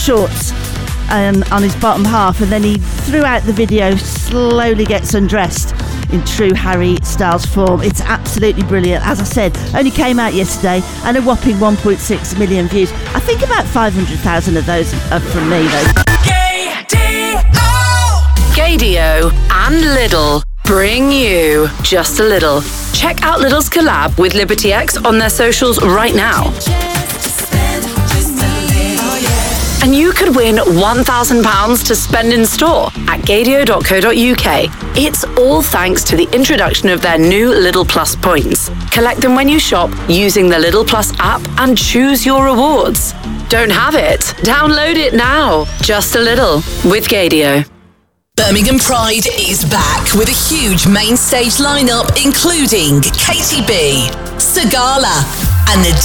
shorts on his bottom half, and then he, throughout the video, slowly gets undressed in true Harry Styles form. It's absolutely brilliant. As I said, only came out yesterday and a whopping 1.6 million views. I think about 500,000 of those are from me, though. Gaydio and Lidl bring you Just a Little. Check out Lidl's collab with Liberty X on their socials right now. And you could win £1,000 to spend in store at gaydio.co.uk. It's all thanks to the introduction of their new Lidl Plus points. Collect them when you shop using the Lidl Plus app and choose your rewards. Don't have it? Download it now. Just a Little with Gaydio. Birmingham Pride is back with a huge main stage lineup including Katy B, Sagala and the